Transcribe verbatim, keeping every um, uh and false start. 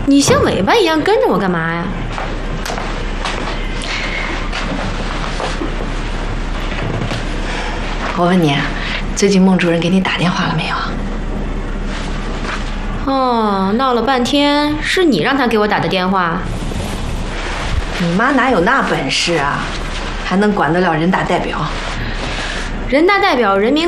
你像尾巴一样跟着我干嘛呀？ 我问你，最近孟主任给你打电话了没有？ 哦，闹了半天是你让他给我打的电话。 你妈哪有那本事啊，还能管得了人大代表？ 人大代表人民